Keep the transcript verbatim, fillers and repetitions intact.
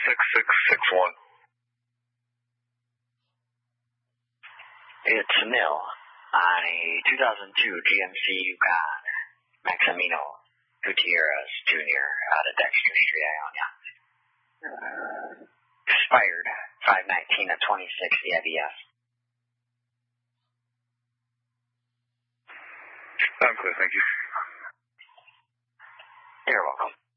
six six six one. It's Nil on a two thousand two G M C Yukon Maximino Gutierrez Junior out of Dexter Street, Ionia. Uh, expired five nineteen of twenty-six E I B S. I'm clear, thank you. You're welcome.